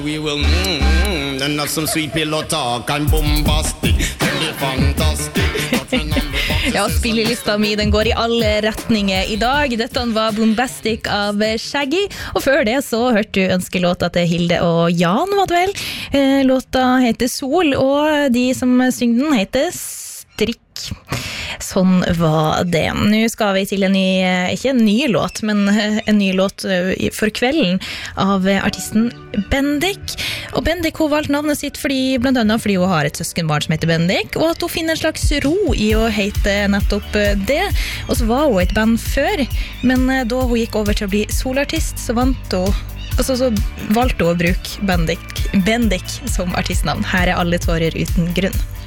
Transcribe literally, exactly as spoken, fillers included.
We will mm, and have some sweet pillow talk and bombastic, really fantastic. Ja, spillelista mi, den går i alle retninger i dag. Dette var Bombastic av Shaggy, og før det så hørte du ønskelåta til Hilde og Jan, var det vel? Eh, låta heter Sol, og de som synger den heter Strikk. Sånn var det. Nå skal vi til en ny, ikke en ny låt, men en ny låt for kvelden av artisten Bendik. Og Bendik har valgt navnet sitt fordi, blant annet fordi hun har et søskenbarn som heter Bendik, og at hun finner en slags ro i å hete nettopp det. Og så var hun et band før, men da hun gikk over til å bli solartist, så vant hun, altså så valgte hun å bruke Bendik, Bendik som artistnavn. Her er Alle tårer uten grunn.